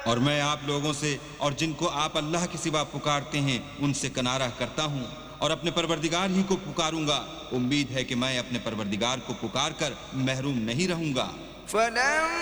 और मैं आप लोगों से और जिनको आप अल्लाह के सिवा पुकारते हैं उनसे किनारा करता हूँ और अपने परवरदिगार ही को पुकारूंगा। उम्मीद है कि मैं अपने परवरदिगार को पुकार कर महरूम नहीं रहूंगा।